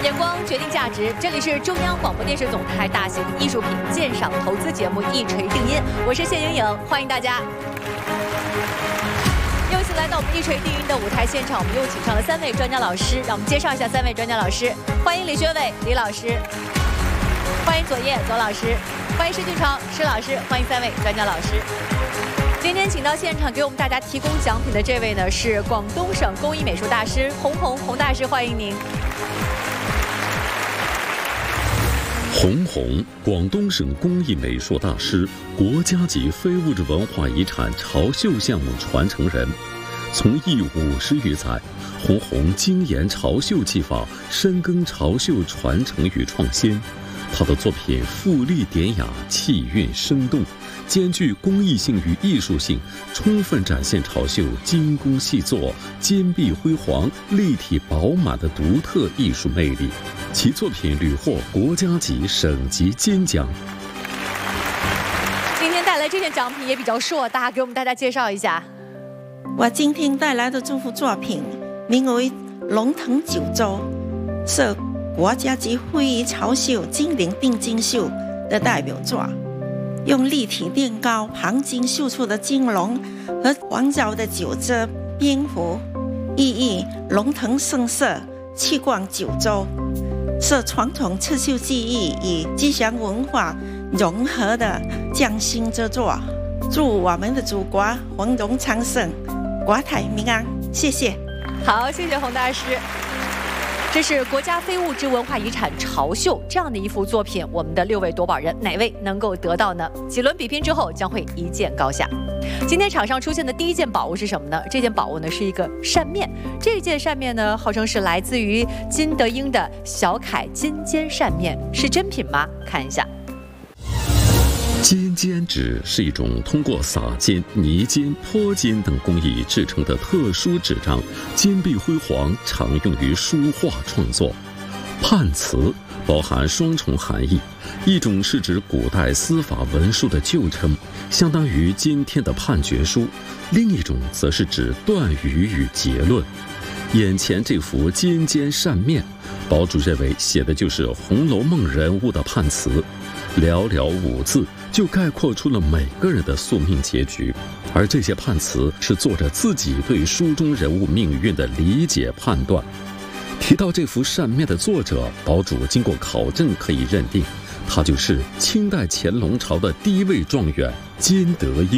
眼光决定价值，这里是中央广播电视总台大型艺术品鉴赏投资节目《一锤定音》，我是谢莹莹，欢迎大家。又一次来到我们一锤定音的舞台现场，我们又请上了3位专家老师，让我们介绍一下3位专家老师。欢迎李学伟李老师，欢迎左烨左老师，欢迎施俊超施老师，欢迎3位专家老师。今天请到现场给我们大家提供奖品的这位呢，是广东省工艺美术大师洪大师，欢迎您。 洪，广东省工艺美术大师，国家级非物质文化遗产潮绣项目传承人。从艺50余载，洪精研潮绣技法，深耕潮绣传承与创新。他的作品富丽典雅，气韵生动，兼具工艺性与艺术性，充分展现潮绣精工细作、坚壁辉煌、立体饱满的独特艺术魅力。其作品屡获国家级、省级金奖。 今天带来这件奖品也比较硕大，给我们大家介绍一下。 我今天带来的这幅作品名为《龙腾九州》，是国家级非遗潮绣精灵定金绣的代表作，用立体垫高、旁金绣出的金龙和环绕的九只蝙蝠，意义龙腾盛世，气贯九州，是传统刺绣技艺与吉祥文化融合的匠心之作。祝我们的祖国繁荣昌盛，国泰民安。谢谢。 好，谢谢洪大师。这是国家非物质文化遗产潮绣这样的一幅作品，我们的6位夺宝人哪位能够得到呢？几轮比拼之后将会一见高下。今天场上出现的第一件宝物是什么呢？这件宝物呢是一个扇面，这件扇面呢号称是来自于金德英的小楷金尖扇面，是真品吗？看一下。 尖尖纸是一种通过撒尖、泥尖、泼尖等工艺制成的特殊纸张，坚壁辉煌，常用于书画创作。判词包含双重含义，一种是指古代司法文书的旧称，相当于今天的判决书；另一种则是指断语与结论。眼前这幅尖尖扇面，堡主认为写的就是《红楼梦》人物的判词，寥寥5字就概括出了每个人的宿命结局，而这些判词是作者自己对书中人物命运的理解判断。提到这幅扇面的作者，堡主经过考证可以认定，他就是清代乾隆朝的第1位状元金德英。